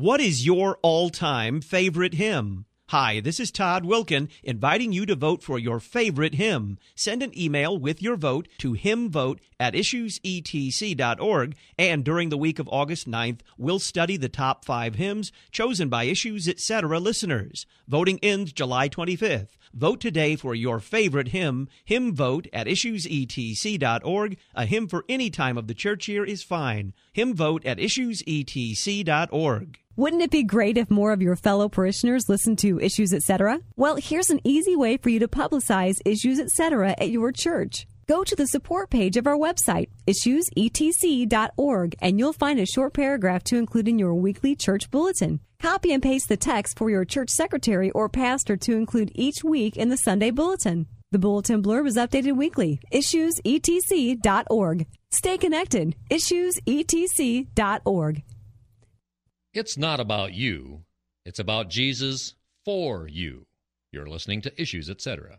What is your all-time favorite hymn? Hi, this is Todd Wilkin, inviting you to vote for your favorite hymn. Send an email with your vote to hymnvote@issuesetc.org, and during the week of August 9th, we'll study the top 5 hymns chosen by Issues Etc. listeners. Voting ends July 25th. Vote today for your favorite hymn. Hymnvote@issuesetc.org. A hymn for any time of the church year is fine. Hymnvote@issuesetc.org. Wouldn't it be great if more of your fellow parishioners listened to Issues Etc.? Well, here's an easy way for you to publicize Issues Etc. at your church. Go to the support page of our website, issuesetc.org, and you'll find a short paragraph to include in your weekly church bulletin. Copy and paste the text for your church secretary or pastor to include each week in the Sunday bulletin. The bulletin blurb is updated weekly. issuesetc.org. Stay connected. issuesetc.org. It's not about you. It's about Jesus for you. You're listening to Issues, Etc.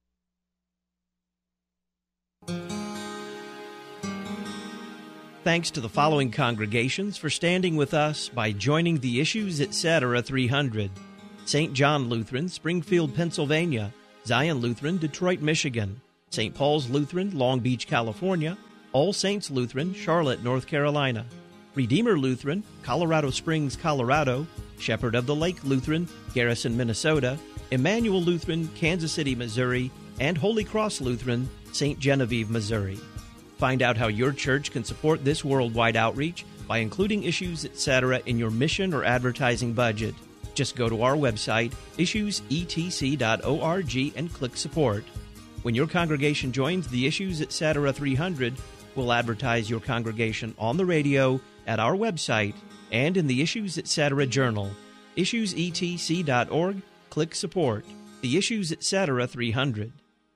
Thanks to the following congregations for standing with us by joining the Issues Etc. 300. St. John Lutheran, Springfield, Pennsylvania. Zion Lutheran, Detroit, Michigan. St. Paul's Lutheran, Long Beach, California. All Saints Lutheran, Charlotte, North Carolina. Redeemer Lutheran, Colorado Springs, Colorado. Shepherd of the Lake Lutheran, Garrison, Minnesota. Emmanuel Lutheran, Kansas City, Missouri. And Holy Cross Lutheran, St. Genevieve, Missouri. Find out how your church can support this worldwide outreach by including Issues Etc. in your mission or advertising budget. Just go to our website, issuesetc.org, and click Support. When your congregation joins the Issues Etc. 300, we'll advertise your congregation on the radio, at our website, and in the Issues Etc. Journal. issuesetc.org, click Support. The Issues Etc. 300.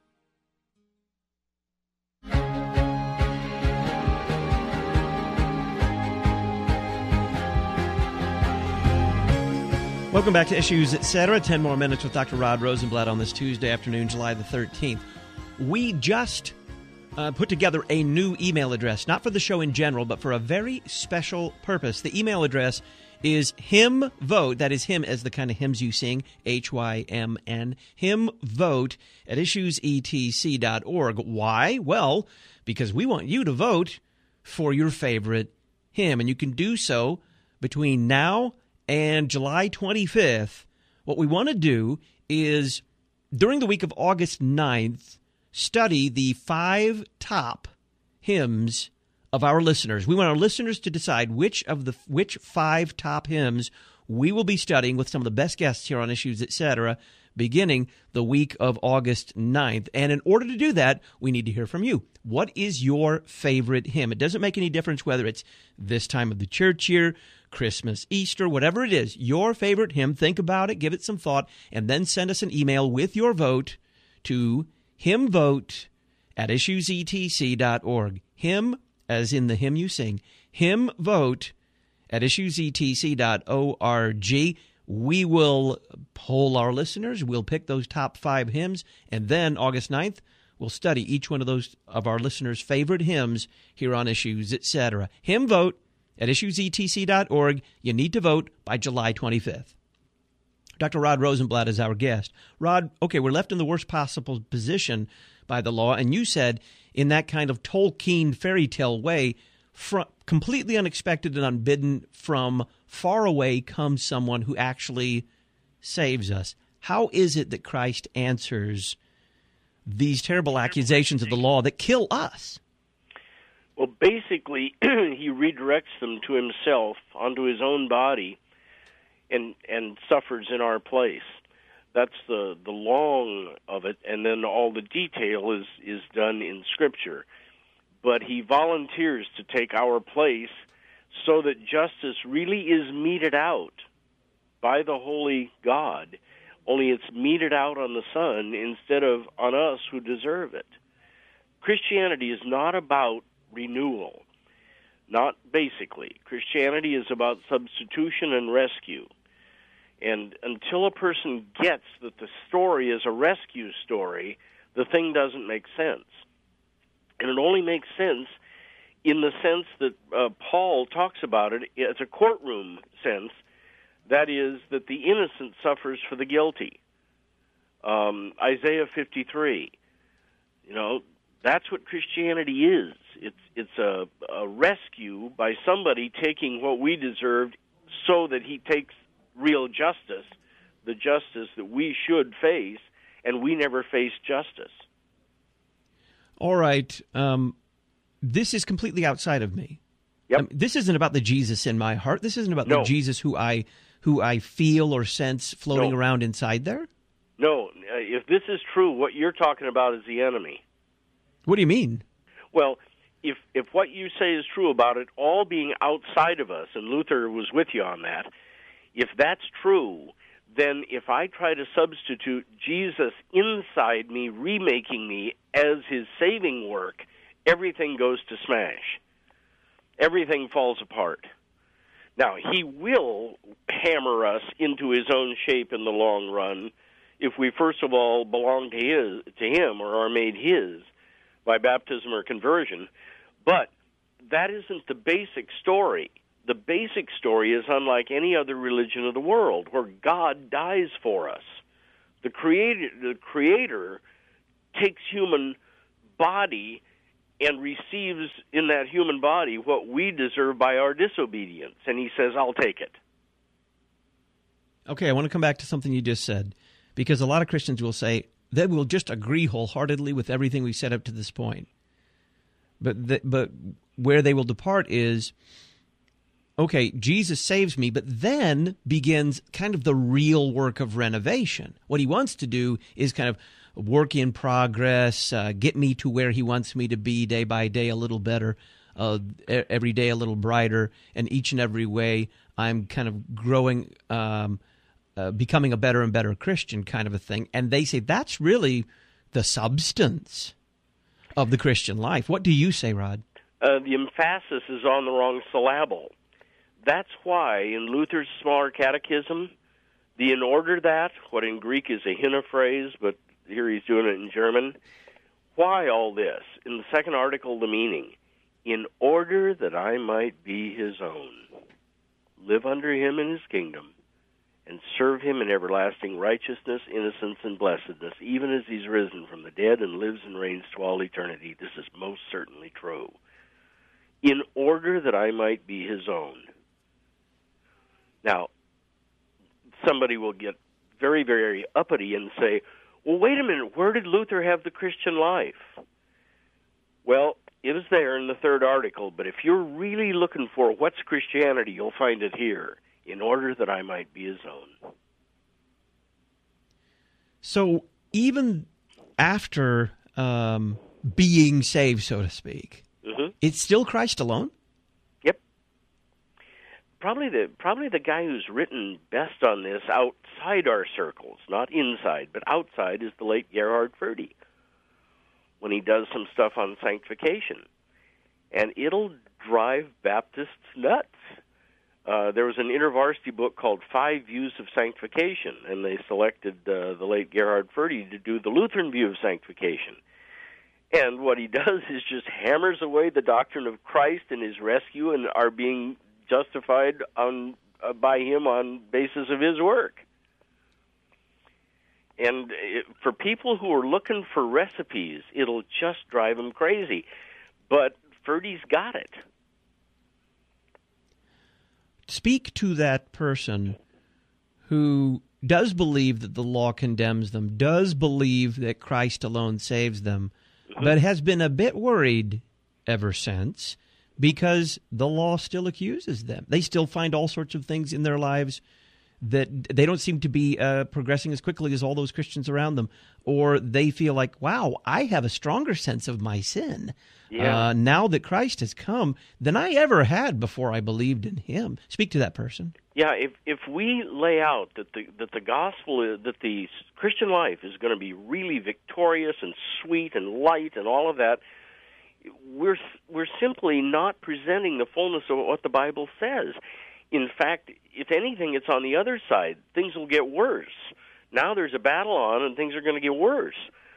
Welcome back to Issues Etc. 10 more minutes with Dr. Rod Rosenblatt on this Tuesday afternoon, July the 13th. We just put together a new email address, not for the show in general, but for a very special purpose. The email address is hymnvote, that is hymn as the kind of hymns you sing, Hymn, hymnvote@issuesetc.org. Why? Well, because we want you to vote for your favorite hymn, and you can do so between now and July 25th. What we want to do is, during the week of August 9th, study the 5 top hymns of our listeners. We want our listeners to decide which 5 top hymns we will be studying with some of the best guests here on Issues Etc. beginning the week of August 9th. And in order to do that, we need to hear from you. What is your favorite hymn? It doesn't make any difference whether it's this time of the church year, Christmas, Easter, whatever it is. Your favorite hymn, think about it, give it some thought, and then send us an email with your vote to hymnvote@issuesetc.org. Hymn, as in the hymn you sing, hymnvote@issuesetc.org. We will poll our listeners. We'll pick those top 5 hymns, and then August 9th, we'll study each one of those of our listeners' favorite hymns here on Issues, Etc. Hymnvote@issuesetc.org. You need to vote by July 25th. Dr. Rod Rosenblatt is our guest. Rod, okay, we're left in the worst possible position by the law, and you said in that kind of Tolkien fairy tale way, completely unexpected and unbidden, from far away comes someone who actually saves us. How is it that Christ answers these terrible accusations of the law that kill us? Well, basically, he redirects them to himself, onto his own body, and suffers in our place. That's the long of it, and then all the detail is done in Scripture. But he volunteers to take our place so that justice really is meted out by the holy God, only it's meted out on the Son instead of on us who deserve it. Christianity is not about renewal, not basically. Christianity is about substitution and rescue. And until a person gets that the story is a rescue story, the thing doesn't make sense. And it only makes sense in the sense that Paul talks about it as a courtroom sense, That is, that the innocent suffers for the guilty. Isaiah 53. That's what Christianity is. It's a rescue by somebody taking what we deserved so that he takes real justice, the justice that we should face, and we never faced justice. All right. This is completely outside of me. Yep. This isn't about the Jesus in my heart. This isn't about the Jesus who I feel or sense floating around inside there. No. If this is true, what you're talking about is the enemy. What do you mean? Well, if what you say is true about it all being outside of us, and Luther was with you on that, if that's true, then if I try to substitute Jesus inside me, remaking me as his saving work, everything goes to smash. Everything falls apart. Now, he will hammer us into his own shape in the long run if we first of all belong to him or are made his by baptism or conversion. But that isn't the basic story. The basic story is unlike any other religion of the world, where God dies for us. The Creator takes human body and receives in that human body what we deserve by our disobedience. And he says, I'll take it. Okay, I want to come back to something you just said, because a lot of Christians will say they will just agree wholeheartedly with everything we said up to this point. But where they will depart is, okay, Jesus saves me, but then begins kind of the real work of renovation. What he wants to do is kind of work in progress, get me to where he wants me to be day by day a little better, every day a little brighter, and each and every way I'm kind of growing, becoming a better and better Christian kind of a thing. And they say that's really the substance of the Christian life. What do you say, Rod? The emphasis is on the wrong syllable. That's why in Luther's Smaller Catechism, the in order that, what in Greek is a hina phrase, but here he's doing it in German, why all this? In the second article, the meaning, in order that I might be his own, live under him in his kingdom, and serve him in everlasting righteousness, innocence, and blessedness, even as he's risen from the dead and lives and reigns to all eternity. This is most certainly true. In order that I might be his own. Now, somebody will get very, very uppity and say, well, wait a minute, where did Luther have the Christian life? Well, it is there in the third article, but if you're really looking for what's Christianity, you'll find it here, in order that I might be his own. So even after being saved, so to speak, it's still Christ alone? Yep. Probably the guy who's written best on this outside our circles, not inside, but outside, is the late Gerhard Forde, when he does some stuff on sanctification. And it'll drive Baptists nuts. There was an InterVarsity book called 5 Views of Sanctification, and they selected the late Gerhard Forde to do the Lutheran view of sanctification. And what he does is just hammers away the doctrine of Christ and his rescue and our being justified by him on basis of his work. And for people who are looking for recipes, it'll just drive them crazy. But Ferdy's got it. Speak to that person who does believe that the law condemns them, does believe that Christ alone saves them, but has been a bit worried ever since because the law still accuses them. They still find all sorts of things in their lives that they don't seem to be progressing as quickly as all those Christians around them, or they feel like, wow, I have a stronger sense of my sin now that Christ has come than I ever had before I believed in him. Speak to that person. Yeah, if we lay out that the gospel is, that the Christian life is going to be really victorious and sweet and light and all of that, we're simply not presenting the fullness of what the Bible says. In fact, if anything, it's on the other side. Things will get worse. Now there's a battle on, and things are going to get worse.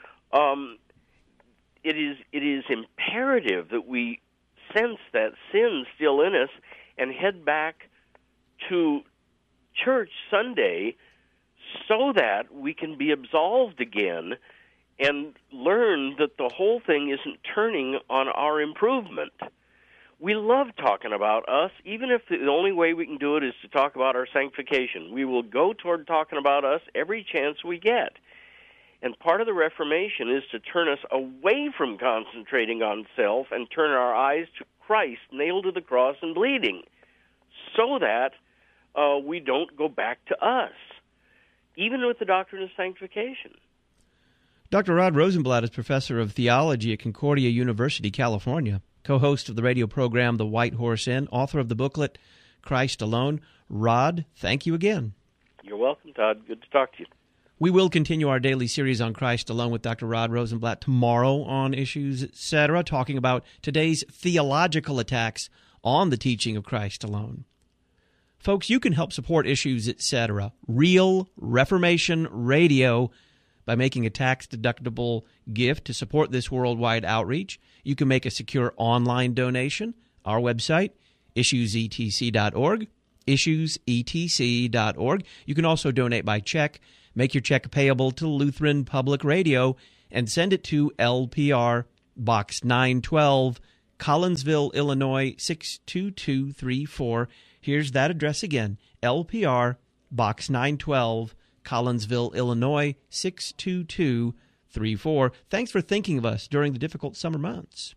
It is imperative that we sense that sin still in us and head back to church Sunday so that we can be absolved again and learn that the whole thing isn't turning on our improvement. We love talking about us, even if the only way we can do it is to talk about our sanctification. We will go toward talking about us every chance we get. And part of the Reformation is to turn us away from concentrating on self and turn our eyes to Christ nailed to the cross and bleeding, so that we don't go back to us, even with the doctrine of sanctification. Dr. Rod Rosenblatt is professor of theology at Concordia University, California, co-host of the radio program The White Horse Inn, author of the booklet Christ Alone. Rod, thank you again. You're welcome, Todd. Good to talk to you. We will continue our daily series on Christ Alone with Dr. Rod Rosenblatt tomorrow on Issues, Etc., talking about today's theological attacks on the teaching of Christ alone. Folks, you can help support Issues, Etc., Real Reformation Radio, by making a tax-deductible gift to support this worldwide outreach. You can make a secure online donation. Our website, issuesetc.org, issuesetc.org. You can also donate by check. Make your check payable to Lutheran Public Radio and send it to LPR, Box 912, Collinsville, Illinois, 62234. Here's that address again, LPR, Box 912, Collinsville, Illinois, 62234. Thanks for thinking of us during the difficult summer months.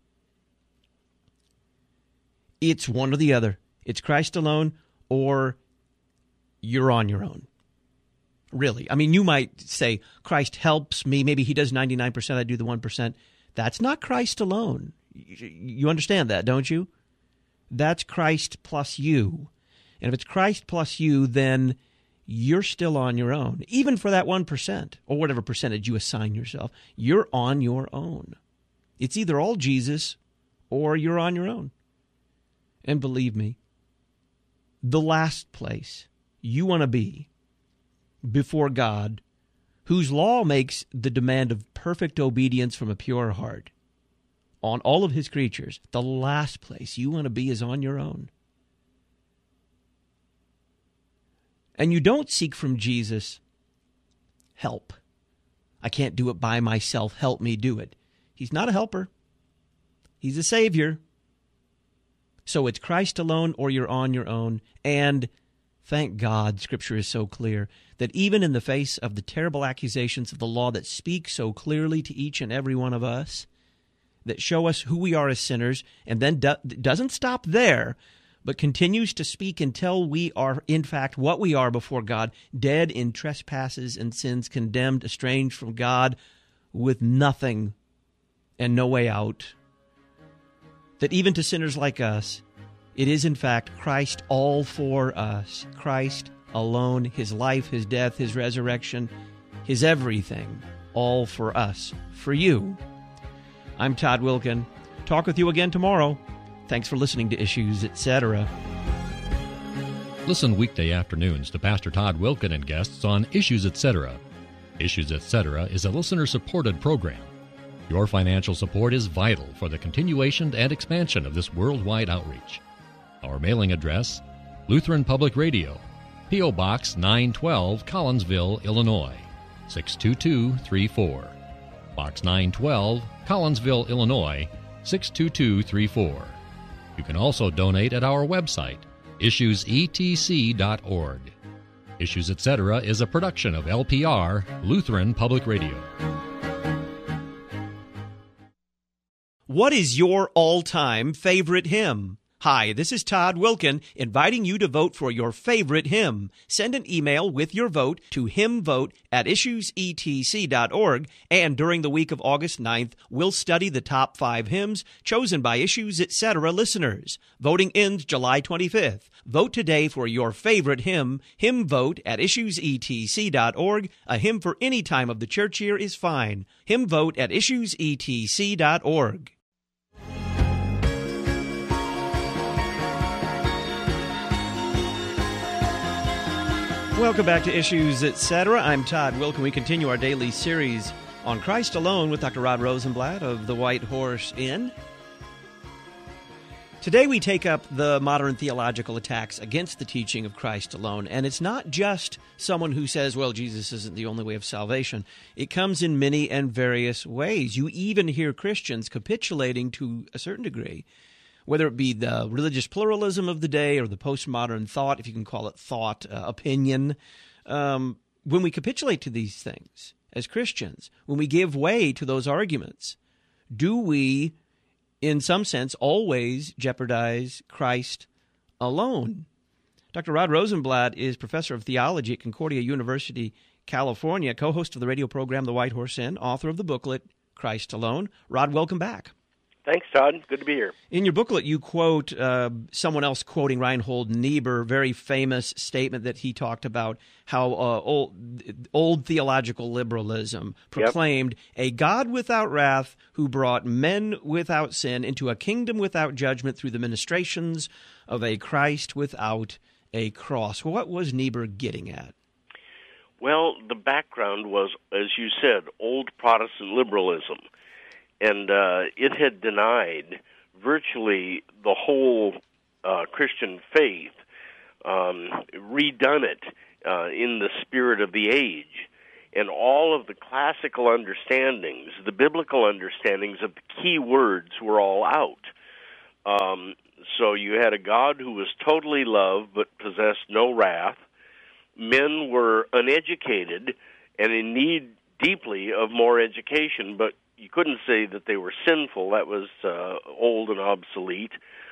It's one or the other. It's Christ alone or you're on your own. Really. I mean, you might say, Christ helps me. Maybe he does 99%, I do the 1%. That's not Christ alone. You understand that, don't you? That's Christ plus you. And if it's Christ plus you, then you're still on your own. Even for that 1%, or whatever percentage you assign yourself, you're on your own. It's either all Jesus or you're on your own. And believe me, the last place you want to be before God, whose law makes the demand of perfect obedience from a pure heart on all of his creatures, the last place you want to be is on your own. And you don't seek from Jesus help. I can't do it by myself. Help me do it. He's not a helper. He's a Savior. So it's Christ alone or you're on your own. And thank God, Scripture is so clear that even in the face of the terrible accusations of the law that speak so clearly to each and every one of us, that show us who we are as sinners, and then doesn't stop there, but continues to speak until we are, in fact, what we are before God, dead in trespasses and sins, condemned, estranged from God, with nothing and no way out. That even to sinners like us, it is, in fact, Christ all for us. Christ alone, his life, his death, his resurrection, his everything, all for us, for you. I'm Todd Wilken. Talk with you again tomorrow. Thanks for listening to Issues, Etc. Listen weekday afternoons to Pastor Todd Wilken and guests on Issues, Etc. Issues, Etc. is a listener-supported program. Your financial support is vital for the continuation and expansion of this worldwide outreach. Our mailing address, Lutheran Public Radio, P.O. Box 912, Collinsville, Illinois, 62234. Box 912, Collinsville, Illinois, 62234. You can also donate at our website, issuesetc.org. Issues, Etc. is a production of LPR, Lutheran Public Radio. What is your all-time favorite hymn? Hi, this is Todd Wilken, inviting you to vote for your favorite hymn. Send an email with your vote to hymnvote@issuesetc.org, and during the week of August 9th, we'll study the top 5 hymns chosen by Issues, Etc. listeners. Voting ends July 25th. Vote today for your favorite hymn. Hymnvote@issuesetc.org. A hymn for any time of the church year is fine. Hymnvote@issuesetc.org. Welcome back to Issues, Etc. I'm Todd Wilken. We continue our daily series on Christ Alone with Dr. Rod Rosenblatt of the White Horse Inn. Today we take up the modern theological attacks against the teaching of Christ alone. And it's not just someone who says, well, Jesus isn't the only way of salvation. It comes in many and various ways. You even hear Christians capitulating to a certain degree, whether it be the religious pluralism of the day or the postmodern thought, if you can call it thought, opinion. When we capitulate to these things as Christians, when we give way to those arguments, do we, in some sense, always jeopardize Christ alone? Dr. Rod Rosenblatt is professor of theology at Concordia University, California, co-host of the radio program The White Horse Inn, author of the booklet Christ Alone. Rod, welcome back. Thanks, Todd. Good to be here. In your booklet, you quote someone else quoting Reinhold Niebuhr, very famous statement that he talked about how old theological liberalism proclaimed a God without wrath who brought men without sin into a kingdom without judgment through the ministrations of a Christ without a cross. What was Niebuhr getting at? Well, the background was, as you said, old Protestant liberalism. And it had denied virtually the whole Christian faith, redone it in the spirit of the age. And all of the classical understandings, the biblical understandings of the key words were all out. So you had a God who was totally love but possessed no wrath. Men were uneducated and in need deeply of more education, but you couldn't say that they were sinful. That was old and obsolete.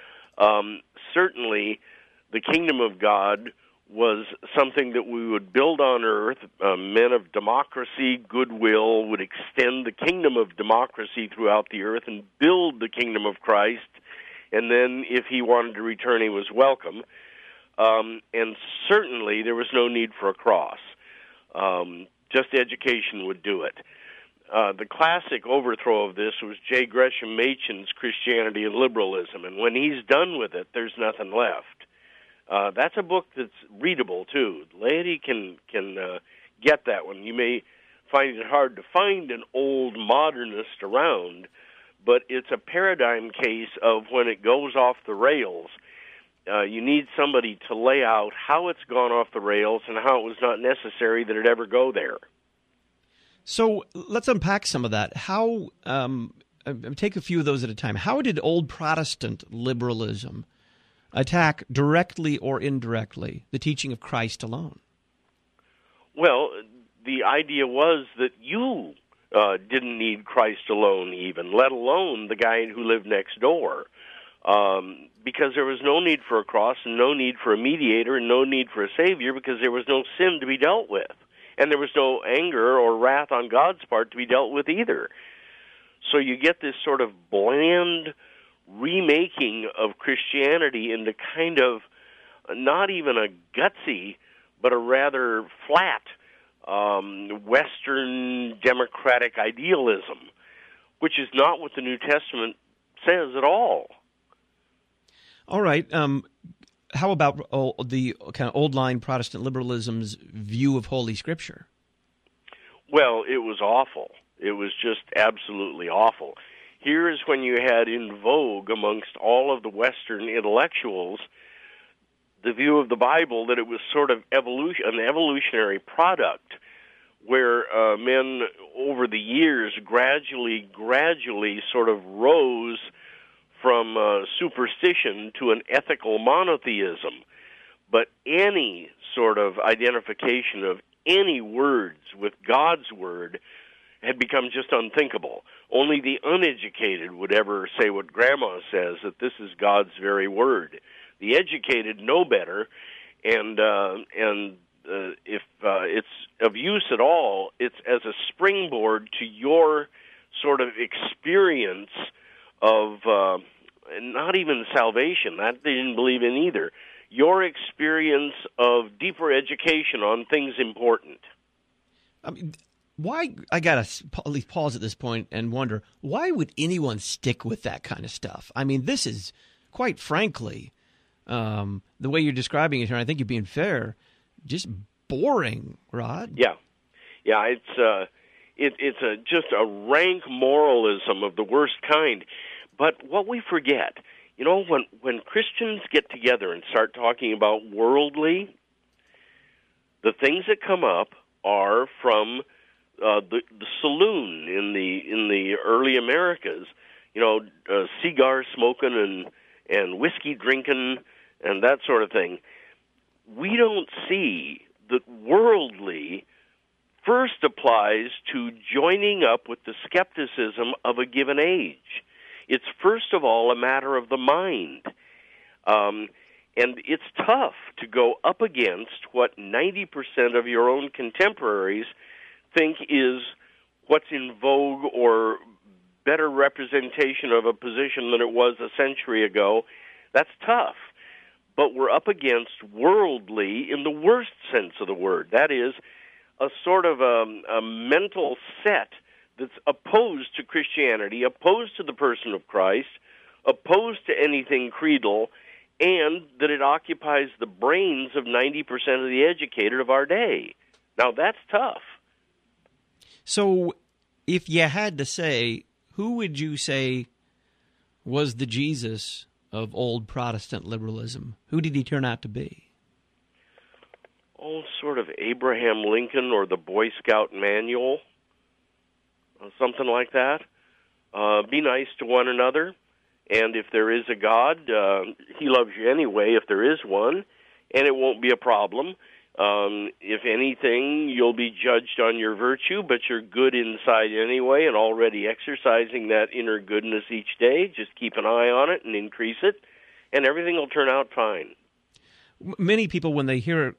Certainly, the kingdom of God was something that we would build on earth. Men of democracy, goodwill, would extend the kingdom of democracy throughout the earth and build the kingdom of Christ. And then, if he wanted to return, he was welcome. And certainly, there was no need for a cross. Just education would do it. The classic overthrow of this was J. Gresham Machen's Christianity and Liberalism, and when he's done with it, there's nothing left. That's a book that's readable, too. Laity can get that one. You may find it hard to find an old modernist around, but it's a paradigm case of when it goes off the rails. You need somebody to lay out how it's gone off the rails and how it was not necessary that it ever go there. So let's unpack some of that. How take a few of those at a time. How did old Protestant liberalism attack directly or indirectly the teaching of Christ alone? Well, the idea was that you didn't need Christ alone even, let alone the guy who lived next door, because there was no need for a cross and no need for a mediator and no need for a Savior because there was no sin to be dealt with. And there was no anger or wrath on God's part to be dealt with either. So you get this sort of bland remaking of Christianity into kind of not even a gutsy, but a rather flat Western democratic idealism, which is not what the New Testament says at all. All right. How about the kind of old-line Protestant liberalism's view of Holy Scripture? Well, it was awful. It was just absolutely awful. Here is when you had in vogue amongst all of the Western intellectuals the view of the Bible that it was sort of an evolutionary product where men over the years gradually sort of rose from superstition to an ethical monotheism. But any sort of identification of any words with God's word had become just unthinkable. Only the uneducated would ever say what Grandma says, that this is God's very word. The educated know better, and if it's of use at all, it's as a springboard to your sort of experience of not even salvation. That they didn't believe in either. Your experience of deeper education on things important. I mean, why? I got to at least pause at this point and wonder, why would anyone stick with that kind of stuff? I mean, this is, quite frankly, the way you're describing it here, I think you're being fair, just boring, Rod. Yeah. It's just a rank moralism of the worst kind. But what we forget You know, when Christians get together and start talking about worldly, the things that come up are from the saloon in the early Americas. You know, cigar smoking and whiskey drinking and that sort of thing. We don't see that worldly first applies to joining up with the skepticism of a given age. It's first of all a matter of the mind. And it's tough to go up against what 90% of your own contemporaries think is what's in vogue or better representation of a position than it was a century ago. That's tough. But we're up against worldly in the worst sense of the word. That is, a sort of a mental set that's opposed to Christianity, opposed to the person of Christ, opposed to anything creedal, and that it occupies the brains of 90% of the educated of our day. Now, that's tough. So, if you had to say, who would you say was the Jesus of old Protestant liberalism? Who did he turn out to be? Oh, sort of Abraham Lincoln or the Boy Scout manual, something like that. Be nice to one another, and if there is a God, he loves you anyway if there is one, and it won't be a problem. If anything, you'll be judged on your virtue, but you're good inside anyway and already exercising that inner goodness each day. Just keep an eye on it and increase it, and everything will turn out fine. Many people, when they hear,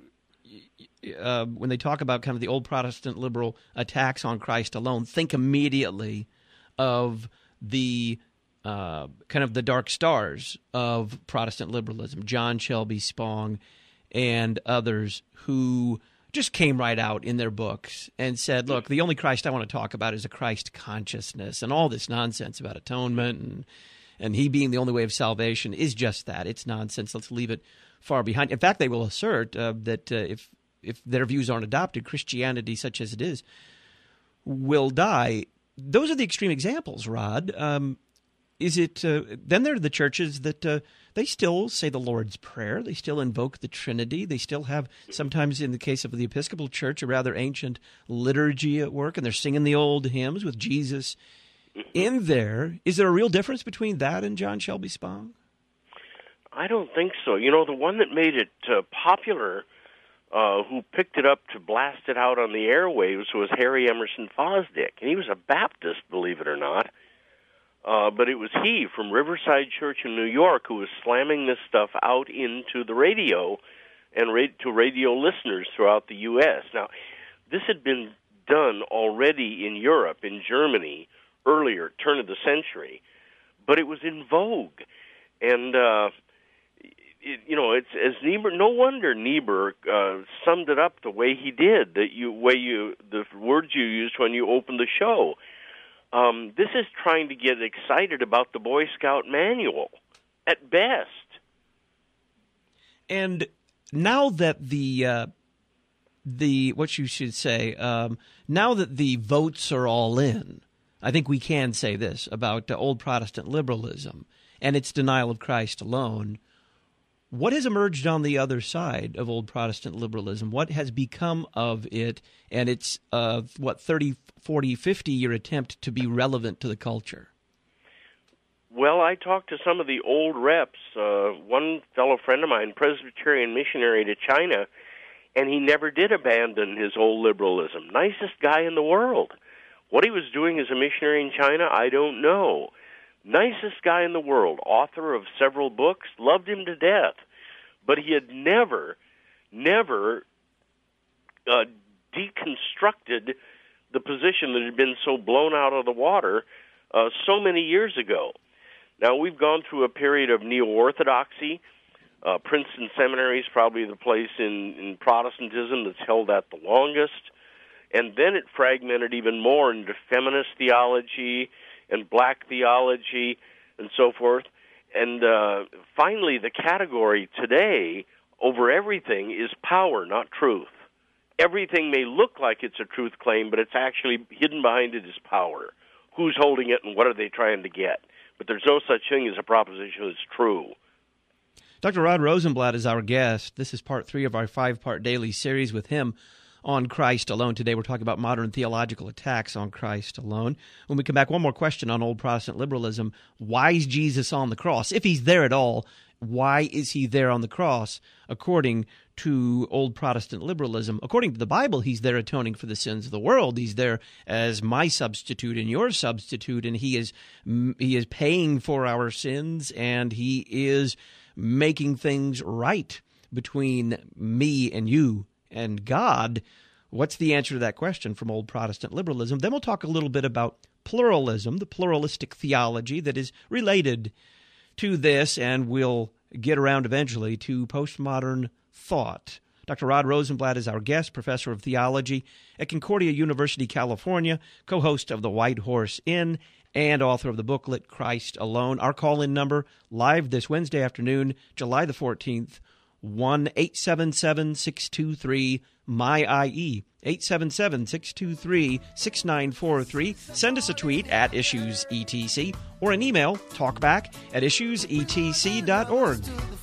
when they talk about kind of the old Protestant liberal attacks on Christ alone, think immediately of the kind of the dark stars of Protestant liberalism, John Shelby Spong and others who just came right out in their books and said, look, the only Christ I want to talk about is a Christ consciousness, and all this nonsense about atonement and he being the only way of salvation is just that. It's nonsense. Let's leave it far behind. In fact, they will assert that if their views aren't adopted, Christianity, such as it is, will die. Those are the extreme examples, Rod. Is it then there are the churches that they still say the Lord's Prayer. They still invoke the Trinity. They still have, sometimes in the case of the Episcopal Church, a rather ancient liturgy at work, and they're singing the old hymns with Jesus in there. Is there a real difference between that and John Shelby Spong? I don't think so. You know, the one that made it popular, who picked it up to blast it out on the airwaves, was Harry Emerson Fosdick. And he was a Baptist, believe it or not. But it was he from Riverside Church in New York who was slamming this stuff out into the radio and to radio listeners throughout the U.S. Now, this had been done already in Europe, in Germany, earlier, turn of the century, but it was in vogue. And, it's as Niebuhr, no wonder Niebuhr summed it up the way he did, the words you used when you opened the show. This is trying to get excited about the Boy Scout manual, at best. And now that now that the votes are all in, I think we can say this about old Protestant liberalism and its denial of Christ alone. What has emerged on the other side of old Protestant liberalism? What has become of it and its, 30, 40, 50-year attempt to be relevant to the culture? Well, I talked to some of the old reps. One fellow friend of mine, Presbyterian missionary to China, and he never did abandon his old liberalism. Nicest guy in the world. What he was doing as a missionary in China, I don't know. Nicest guy in the world, author of several books, loved him to death. But he had never deconstructed the position that had been so blown out of the water so many years ago. Now, we've gone through a period of neo-orthodoxy. Princeton Seminary is probably the place in Protestantism that's held that the longest. And then it fragmented even more into feminist theology and black theology and so forth. And finally, the category today over everything is power, not truth. Everything may look like it's a truth claim, but it's actually hidden behind it is power. Who's holding it and what are they trying to get? but there's no such thing as a proposition that's true. Dr. Rod Rosenblatt is our guest. This is part 3 of our 5-part daily series with him on Christ alone. Today we're talking about modern theological attacks on Christ alone. When we come back, one more question on old Protestant liberalism. Why is Jesus on the cross? If he's there at all, why is he there on the cross according to old Protestant liberalism? According to the Bible, he's there atoning for the sins of the world. He's there as my substitute and your substitute, and he is paying for our sins, and he is making things right between me and you and God. What's the answer to that question from old Protestant liberalism? Then we'll talk a little bit about pluralism, the pluralistic theology that is related to this, and we'll get around eventually to postmodern thought. Dr. Rod Rosenblatt is our guest, professor of theology at Concordia University, California, co-host of the White Horse Inn, and author of the booklet Christ Alone. Our call-in number live this Wednesday afternoon, July the 14th, 1-877-623-MY-IE, 877-623-6943. Send us a tweet at IssuesETC or an email, talkback@issuesetc.org.